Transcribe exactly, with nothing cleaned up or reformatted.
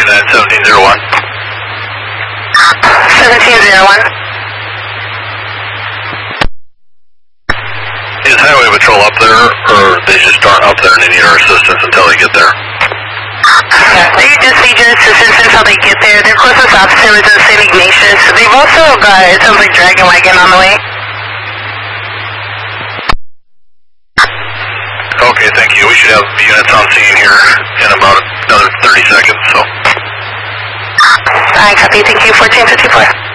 at seventeen zero one. seventeen zero one. Is Highway Patrol up there, or they just aren't up there and they need our assistance until they get there? Yeah, they just need your assistance until they get there. Their closest officer is in Saint Ignatius. They've also got, it sounds like, Dragon Wagon on the way. Okay, thank you. We should have units on scene here in about another thirty seconds, so. I copy. Thank you, fourteen fifty-four.